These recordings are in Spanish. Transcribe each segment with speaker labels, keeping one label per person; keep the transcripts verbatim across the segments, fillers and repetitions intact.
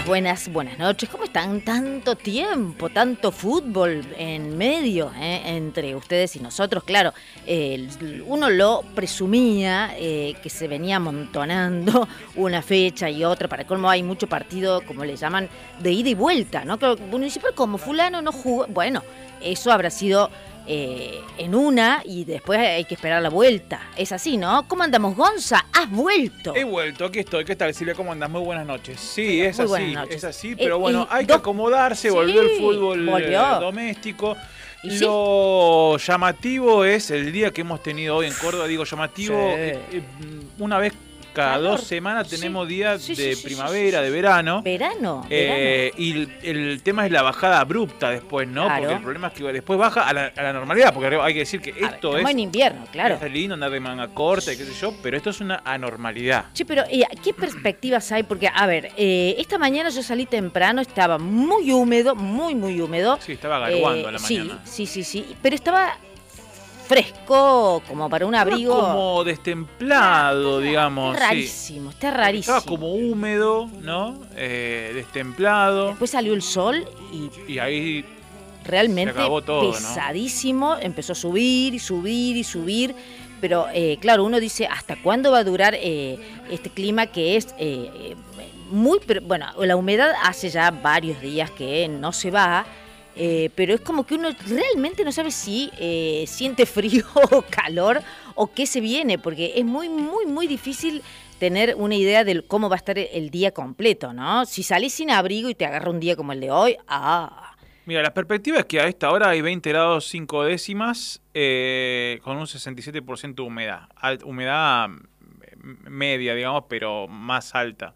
Speaker 1: buenas, buenas noches. ¿Cómo están? Tanto tiempo, tanto fútbol en medio, ¿eh? Entre ustedes y nosotros. Claro, eh, uno lo presumía eh, que se venía amontonando una fecha y otra. Para colmo hay mucho partido, como le llaman, de ida y vuelta, ¿no? Claro, uno dice, pero como fulano no jugó. Bueno, eso habrá sido eh, en una y después hay que esperar la vuelta. Es así, ¿no? ¿Cómo andamos, Gonza? ¿Has vuelto?
Speaker 2: He vuelto, aquí estoy. ¿Qué tal, Silvia? ¿Cómo andas? Muy buenas noches. Sí, es
Speaker 1: Muy
Speaker 2: así,
Speaker 1: noches.
Speaker 2: es así, pero
Speaker 1: Eh,
Speaker 2: bueno, hay
Speaker 1: do...
Speaker 2: que acomodarse,
Speaker 1: sí,
Speaker 2: volvió el fútbol
Speaker 1: volvió.
Speaker 2: Eh, doméstico.
Speaker 1: ¿Y
Speaker 2: Lo sí? llamativo es el día que hemos tenido hoy en Córdoba. Digo llamativo,
Speaker 1: Sí.
Speaker 2: eh, eh, una vez cada
Speaker 1: Calor.
Speaker 2: dos semanas tenemos
Speaker 1: Sí.
Speaker 2: días
Speaker 1: Sí,
Speaker 2: de
Speaker 1: sí, sí,
Speaker 2: primavera,
Speaker 1: sí, sí.
Speaker 2: de verano.
Speaker 1: Verano,
Speaker 2: Eh,
Speaker 1: verano.
Speaker 2: y el, el tema es la bajada abrupta después, ¿no?
Speaker 1: Claro.
Speaker 2: Porque el problema es que después baja a la, a la normalidad, porque hay que decir que
Speaker 1: A ver,
Speaker 2: esto
Speaker 1: estamos
Speaker 2: es...
Speaker 1: en invierno, claro.
Speaker 2: Es lindo andar de manga corta y qué sé yo, pero esto es una anormalidad.
Speaker 1: Che, pero eh, ¿qué perspectivas hay? Porque, a ver, eh, esta mañana yo salí temprano, estaba muy húmedo, muy, muy húmedo.
Speaker 2: Sí, estaba garuando a la
Speaker 1: sí,
Speaker 2: mañana.
Speaker 1: Sí, sí, sí, pero estaba fresco, como para un abrigo.
Speaker 2: Estaba como destemplado, digamos.
Speaker 1: Está
Speaker 2: sí.
Speaker 1: rarísimo, está rarísimo.
Speaker 2: Estaba como húmedo, ¿no? Eh, destemplado.
Speaker 1: Después salió el sol y
Speaker 2: Y ahí
Speaker 1: realmente
Speaker 2: se acabó todo, ¿no?
Speaker 1: pesadísimo, empezó a subir y subir y subir, pero eh, claro, uno dice, ¿hasta cuándo va a durar eh, este clima que es eh, muy, pero, bueno, la humedad hace ya varios días que no se va, eh, pero es como que uno realmente no sabe si eh, siente frío o calor o qué se viene, porque es muy, muy, muy difícil tener una idea de cómo va a estar el día completo, ¿no? Si salís sin abrigo y te agarra un día como el de hoy, ¡ah!
Speaker 2: Mira, la perspectiva es que a esta hora hay veinte grados cinco décimas eh, con un sesenta y siete por ciento de humedad. Alt, humedad media, digamos, pero más alta.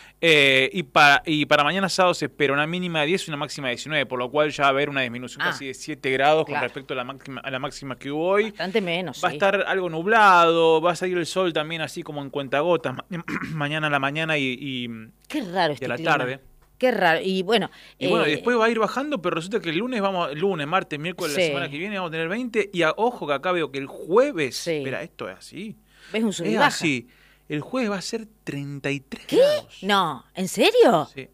Speaker 2: Eh, y, para, y para mañana sábado se espera una mínima de diez y una máxima de diecinueve, por lo cual ya va a haber una disminución ah, casi de siete grados claro. con respecto a la, máxima, a la máxima que hubo hoy.
Speaker 1: Bastante menos,
Speaker 2: Va
Speaker 1: sí.
Speaker 2: a estar algo nublado, va a salir el sol también así como en cuentagotas, mañana a la mañana y, y,
Speaker 1: Qué raro este
Speaker 2: y a la
Speaker 1: clima.
Speaker 2: tarde.
Speaker 1: Qué raro. Y bueno,
Speaker 2: y bueno,
Speaker 1: eh,
Speaker 2: después va a ir bajando, pero resulta que el lunes, vamos, el lunes, martes, miércoles,
Speaker 1: sí.
Speaker 2: la semana que viene vamos a tener veinte. Y a, ojo que acá veo que el jueves,
Speaker 1: sí.
Speaker 2: espera, esto es así.
Speaker 1: ¿Ves un sub y
Speaker 2: es
Speaker 1: baja?
Speaker 2: así. El jueves va a ser treinta y tres
Speaker 1: ¿Qué?
Speaker 2: grados.
Speaker 1: No, ¿en serio?
Speaker 2: Sí.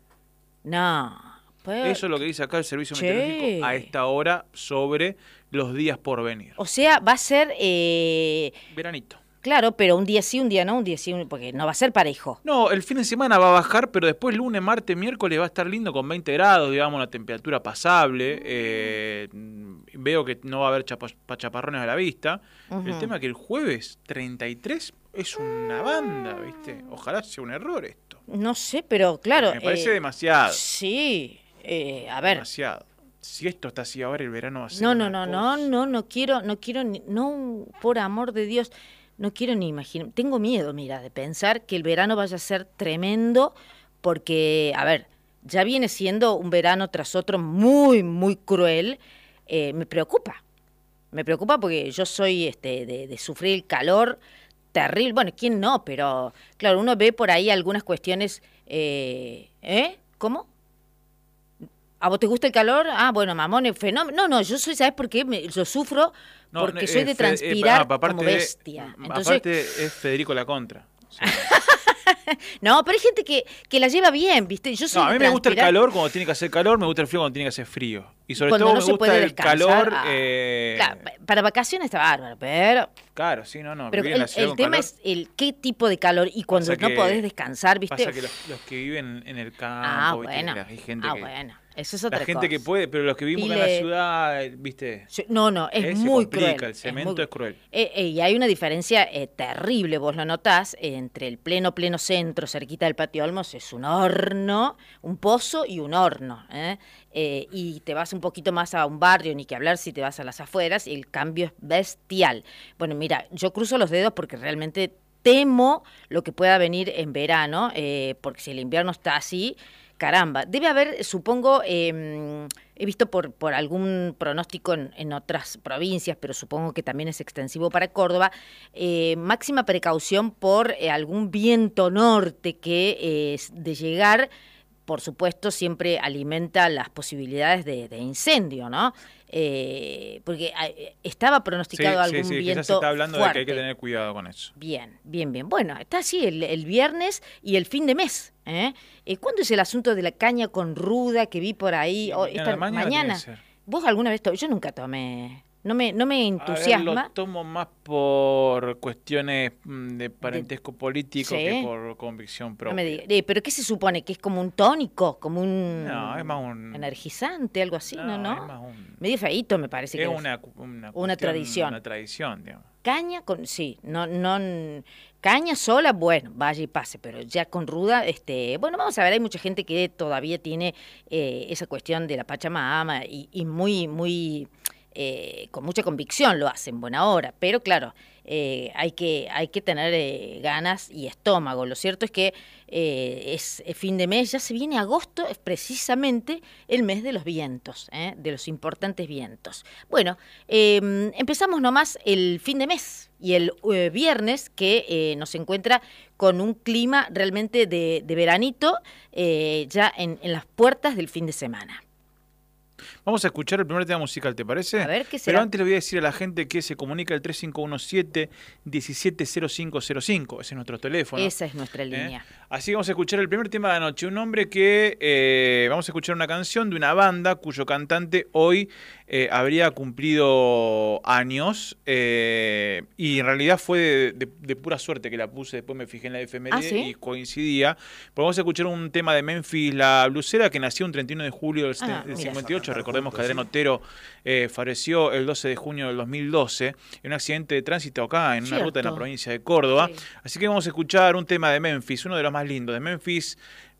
Speaker 1: No. Pues...
Speaker 2: Eso es lo que dice acá el Servicio
Speaker 1: che.
Speaker 2: Meteorológico a esta hora sobre los días por venir.
Speaker 1: O sea, va a ser... Eh...
Speaker 2: Veranito.
Speaker 1: Claro, pero un día sí, un día no, un día sí, un... porque no va a ser parejo.
Speaker 2: No, el fin de semana va a bajar, pero después lunes, martes, miércoles va a estar lindo con veinte grados, digamos, una temperatura pasable. Eh, veo que no va a haber chapa, chaparrones a la vista. Uh-huh. El tema es que el jueves treinta y tres es una banda, ¿viste? Ojalá sea un error esto.
Speaker 1: No sé, pero claro...
Speaker 2: Me parece
Speaker 1: eh,
Speaker 2: demasiado.
Speaker 1: Sí, eh, a ver...
Speaker 2: Demasiado. Si esto está así ahora, el verano va a ser
Speaker 1: No, no,
Speaker 2: una
Speaker 1: no,
Speaker 2: cosa.
Speaker 1: no, no, no quiero, no quiero, ni, no, por amor de Dios... No quiero ni imaginar, tengo miedo, mira, de pensar que el verano vaya a ser tremendo, porque, a ver, ya viene siendo un verano tras otro muy, muy cruel. Eh, me preocupa, me preocupa porque yo soy este, de, de sufrir el calor terrible. Bueno, ¿quién no? Pero, claro, uno ve por ahí algunas cuestiones, eh, ¿eh? ¿Cómo? ¿A vos te gusta el calor? Ah, bueno, mamón, el fenómeno. No, no, yo soy, ¿sabes por qué? Me, yo sufro no, porque eh, soy de transpirar eh,
Speaker 2: aparte,
Speaker 1: como bestia. Entonces...
Speaker 2: Aparte es Federico la contra. Sí.
Speaker 1: No, pero hay gente que, que la lleva bien, ¿viste? Yo soy
Speaker 2: no, a mí
Speaker 1: de
Speaker 2: me gusta el calor cuando tiene que hacer calor, me gusta el frío cuando tiene que hacer frío. Y sobre
Speaker 1: cuando
Speaker 2: todo
Speaker 1: no
Speaker 2: me
Speaker 1: se
Speaker 2: gusta
Speaker 1: puede
Speaker 2: el
Speaker 1: descansar,
Speaker 2: calor...
Speaker 1: ah,
Speaker 2: eh...
Speaker 1: claro, para vacaciones está bárbaro, pero...
Speaker 2: Claro, sí, no, no.
Speaker 1: Pero el,
Speaker 2: la
Speaker 1: el tema
Speaker 2: calor.
Speaker 1: es el qué tipo de calor y cuando
Speaker 2: pasa
Speaker 1: no
Speaker 2: que,
Speaker 1: podés descansar, ¿viste?
Speaker 2: Pasa que los, los que viven en el campo,
Speaker 1: ah,
Speaker 2: ¿viste?
Speaker 1: bueno,
Speaker 2: Hay gente
Speaker 1: ah,
Speaker 2: que...
Speaker 1: bueno. Eso es otra
Speaker 2: la gente
Speaker 1: cosa.
Speaker 2: que puede, pero los que vivimos acá en la ciudad, ¿viste?
Speaker 1: No, no, es
Speaker 2: eh,
Speaker 1: muy
Speaker 2: se complica,
Speaker 1: cruel.
Speaker 2: El cemento es, muy... es cruel.
Speaker 1: Eh, eh, y hay una diferencia eh, terrible, vos lo notás, eh, entre el pleno, pleno centro, cerquita del Patio Olmos, es un horno, un pozo y un horno. ¿eh? Eh, y te vas un poquito más a un barrio, ni que hablar si te vas a las afueras, y el cambio es bestial. Bueno, mira, yo cruzo los dedos porque realmente temo lo que pueda venir en verano, eh, porque si el invierno está así... Caramba, debe haber, supongo, eh, he visto por, por algún pronóstico en, en otras provincias, pero supongo que también es extensivo para Córdoba, eh, máxima precaución por eh, algún viento norte que eh, de llegar por supuesto, siempre alimenta las posibilidades de, de incendio, ¿no? Eh, porque eh, estaba pronosticado
Speaker 2: sí,
Speaker 1: algún
Speaker 2: sí, sí,
Speaker 1: viento
Speaker 2: que ya se está hablando
Speaker 1: fuerte.
Speaker 2: de que hay que tener cuidado con eso.
Speaker 1: Bien, bien, bien. Bueno, está así el, el viernes y el fin de mes. ¿eh? Eh, ¿Cuándo es el asunto de la caña con ruda que vi por ahí? Oh,
Speaker 2: mañana,
Speaker 1: esta,
Speaker 2: mañana.
Speaker 1: mañana. ¿Vos alguna vez to Yo nunca tomé... No me, no me entusiasma.
Speaker 2: A ver, lo tomo más por cuestiones de parentesco de, político ¿sí? que por convicción propia.
Speaker 1: No me diga. Eh, ¿Pero qué se supone? ¿Que es como un tónico? ¿Como un,
Speaker 2: no, es más un
Speaker 1: energizante? ¿Algo así? No, no.
Speaker 2: Es más un,
Speaker 1: medio feíto me parece.
Speaker 2: Es
Speaker 1: que
Speaker 2: una,
Speaker 1: es
Speaker 2: una,
Speaker 1: una tradición.
Speaker 2: Una tradición, digamos.
Speaker 1: Caña con... Sí, no... no caña sola, bueno, vaya y pase, pero ya con ruda, este, bueno, vamos a ver, hay mucha gente que todavía tiene eh, esa cuestión de la Pachamama y, y muy, muy... Eh, con mucha convicción lo hacen, buena hora, pero claro, eh, hay que hay que tener eh, ganas y estómago. Lo cierto es que eh, es, es fin de mes, ya se viene agosto, es precisamente el mes de los vientos, ¿eh? de los importantes vientos. Bueno, eh, empezamos nomás el fin de mes y el eh, viernes que eh, nos encuentra con un clima realmente de, de veranito eh, ya en, en las puertas del fin de semana.
Speaker 2: Vamos a escuchar el primer tema musical, ¿te parece?
Speaker 1: A ver, ¿qué será?
Speaker 2: Pero antes le voy a decir a la gente que se comunica el tres cinco uno siete, uno siete cero cinco cero cinco. Ese es nuestro teléfono.
Speaker 1: Esa es nuestra línea.
Speaker 2: ¿Eh? Así que vamos a escuchar el primer tema de la noche. Un hombre que... Eh, vamos a escuchar una canción de una banda cuyo cantante hoy eh, habría cumplido años. Eh, y en realidad fue de, de, de pura suerte que la puse. Después me fijé en la efeméride ¿Ah, ¿sí? y coincidía. Pero vamos a escuchar un tema de Memphis, la blusera, que nació un treinta y uno de julio del, ah, del cincuenta y ocho. Recordemos que Adrián Otero eh, falleció el doce de junio del dos mil doce en un accidente de tránsito acá en una Cierto. ruta en la provincia de Córdoba. Sí. Así que vamos a escuchar un tema de Memphis, uno de los más lindos de Memphis.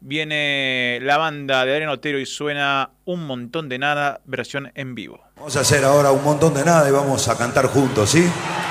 Speaker 2: Viene la banda de Adrián Otero y suena Un Montón de Nada, versión en vivo.
Speaker 3: Vamos a hacer ahora Un Montón de Nada y vamos a cantar juntos, ¿sí?